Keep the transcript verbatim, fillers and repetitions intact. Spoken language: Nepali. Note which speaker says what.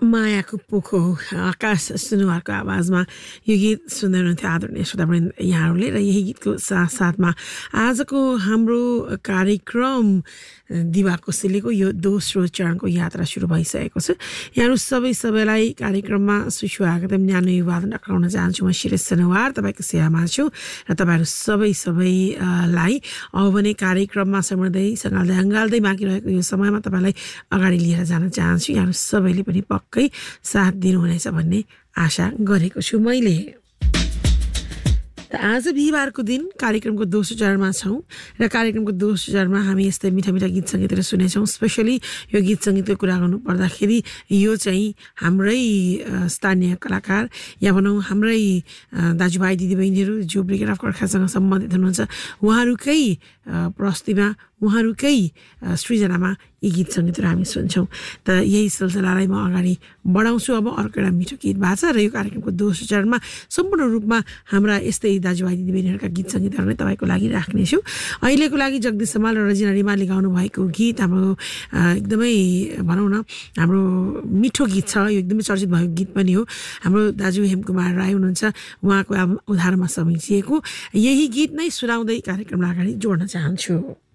Speaker 1: मायाको पोखो आकाश सुनुवारको आवाजमा यो गीत सुन्दै हुनुहुन्थ्यो आदरणीय श्रोतावृन्द यहाँहरूले र यही गीतको साथसाथमा आजको हाम्रो कार्यक्रम दिवा कोसेलीको यो दोस्रो चरणको यात्रा सुरु भइसकेको छ। यहाँहरू सबै सबैलाई कार्यक्रममा सुस्वागतम न्यानो अभिवादन टक्राउन चाहन्छु। म शिरेश सुनुवार तपाईँको सेवामा छु र तपाईँहरू सबै सबैलाई अब भने कार्यक्रममा समेट्दै सँगाल्दै अँगाल्दै बाँकी रहेको यो समयमा तपाईँलाई अगाडि लिएर जान चाहन्छु। यहाँहरू सबैले पनि पक्कै साथ दिनुहुनेछ भन्ने आशा गरेको छु मैले। त आज बिहिबारको दिन कार्यक्रमको दोस्रो चरणमा छौँ र कार्यक्रमको दोस्रो चरणमा हामी यस्तै मिठा मिठा गीत सङ्गीतहरू सुनेछौँ। स्पेसली यो गीत सङ्गीतको कुरा गर्नु पर्दाखेरि यो चाहिँ हाम्रै स्थानीय कलाकार या भनौँ हाम्रै दाजुभाइ दिदीबहिनीहरू जो ब्रिगेड अफ गोर्खासँग सम्बन्धित हुनुहुन्छ उहाँहरूकै प्रस्तुतिमा उहाँहरूकै सृजनामा यी गीत सङ्गीतहरू हामी सुन्छौँ। त यही सिलसिलालाई म अगाडि बढाउँछु। अब अर्को एउटा मिठो गीत भएको छ र यो कार्यक्रमको दोस्रो चरणमा सम्पूर्ण रूपमा हाम्रा यस्तै दाजुभाइ दिदीबहिनीहरूका गीत सङ्गीतहरू नै तपाईँको लागि राख्नेछु। अहिलेको लागि जगदीश समाल र रजिना रिमाले गाउनु भएको गीत हाम्रो एकदमै भनौँ न हाम्रो मिठो गीत छ। यो एकदमै चर्चित भएको गीत पनि हो। हाम्रो दाजु हेमकुमार राई हुनुहुन्छ, उहाँको उदाहरणमा समिजिएको यही गीत नै सुनाउँदै कार्यक्रमलाई अगाडि जोड्न चाहन्छु।